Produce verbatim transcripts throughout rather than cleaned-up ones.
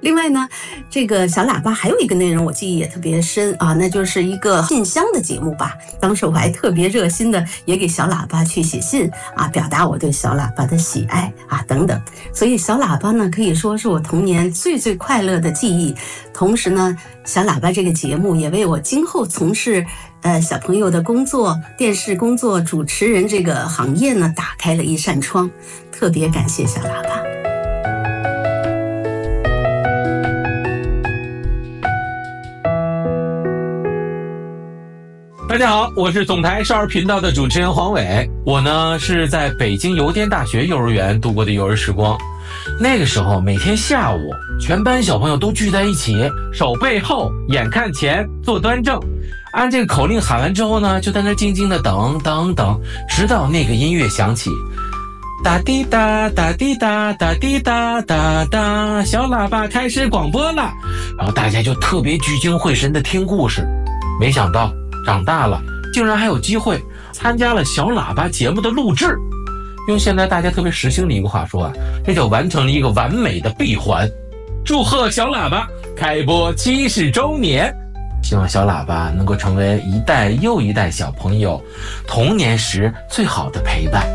另外呢，这个小喇叭还有一个内容我记忆也特别深啊，那就是一个信箱的节目吧。当时我还特别热心的也给小喇叭去写信啊，表达我对小喇叭的喜爱啊等等。所以小喇叭呢，可以说是我童年最最快乐的记忆。同时呢，小喇叭这个节目也为我今后从事呃小朋友的工作、电视工作、主持人这个行业呢，打开了一扇窗。特别感谢小喇叭。 大家好，我是总台少儿频道的主持人黄伟。我呢是在北京邮电大学幼儿园度过的幼儿时光。那个时候每天下午，全班小朋友都聚在一起，手背后，眼看前，坐端正。按这个口令喊完之后呢，就在那静静的等等等，直到那个音乐响起，哒滴哒哒滴哒哒滴哒哒哒，小喇叭开始广播了。然后大家就特别聚精会神的听故事。没想到长大了，竟然还有机会参加了小喇叭节目的录制。用现在大家特别时兴的一个话说啊，这就完成了一个完美的闭环。祝贺小喇叭开播七十周年！希望小喇叭能够成为一代又一代小朋友童年时最好的陪伴。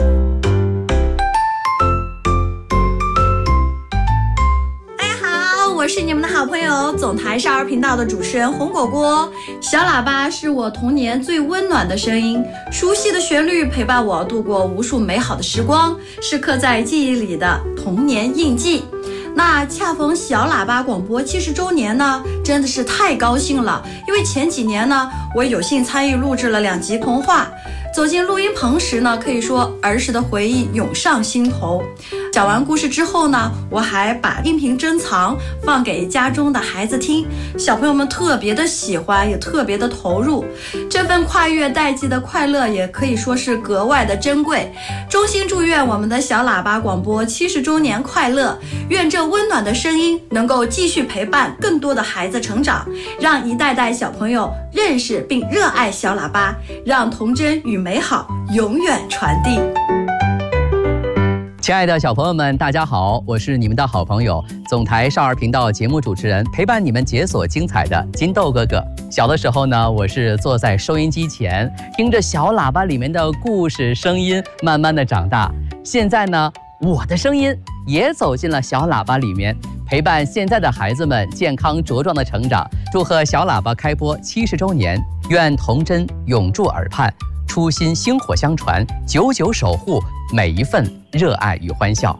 我是你们的好朋友总台少儿频道的主持人红果果。小喇叭是我童年最温暖的声音，熟悉的旋律陪伴我度过无数美好的时光，是刻在记忆里的童年印记。那恰逢小喇叭广播七十周年呢，真的是太高兴了。因为前几年呢，我有幸参与录制了两集童话。走进录音棚时呢，可以说儿时的回忆涌上心头。讲完故事之后呢，我还把音频珍藏放给家中的孩子听，小朋友们特别的喜欢，也特别的投入。这份跨越代际的快乐也可以说是格外的珍贵。衷心祝愿我们的小喇叭广播七十周年快乐，愿这温暖的声音能够继续陪伴更多的孩子成长，让一代代小朋友认识并热爱小喇叭，让童真与美好永远传递。 亲爱的小朋友们，大家好，我是你们的好朋友总台少儿频道节目主持人，陪伴你们解锁精彩的金豆哥哥。小的时候呢，我是坐在收音机前，听着小喇叭里面的故事声音，慢慢的长大。现在呢，我的声音也走进了小喇叭里面，陪伴现在的孩子们健康茁壮的成长。祝贺小喇叭开播七十周年，愿童真永驻耳畔，初心薪火相传，久久守护每一份热爱与欢笑。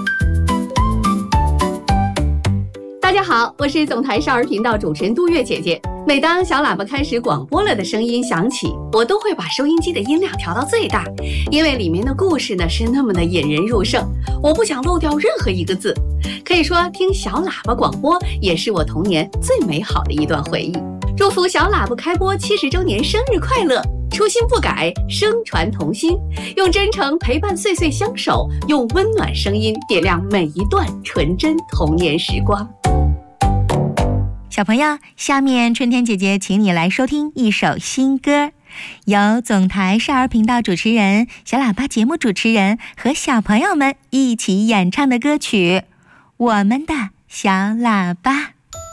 大家好，我是总台少儿频道主持人杜月姐姐。每当小喇叭开始广播了的声音响起，我都会把收音机的音量调到最大，因为里面的故事呢是那么的引人入胜，我不想漏掉任何一个字。可以说听小喇叭广播也是我童年最美好的一段回忆。祝福小喇叭开播七十周年生日快乐，初心不改，声传童心，用真诚陪伴岁岁相守，用温暖声音点亮每一段纯真童年时光。 小朋友，下面春天姐姐请你来收听一首新歌，由总台少儿频道主持人、小喇叭节目主持人和小朋友们一起演唱的歌曲《我们的小喇叭》。